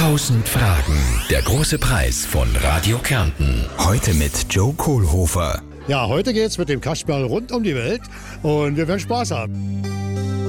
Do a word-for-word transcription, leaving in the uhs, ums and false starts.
Tausend Fragen. Der große Preis von Radio Kärnten. Heute mit Joe Kohlhofer. Ja, heute geht's mit dem Kasperl rund um die Welt und wir werden Spaß haben.